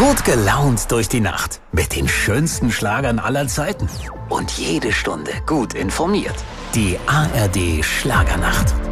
Gut gelaunt durch die Nacht mit den schönsten Schlagern aller Zeiten. Und jede Stunde gut informiert. Die ARD Schlagernacht.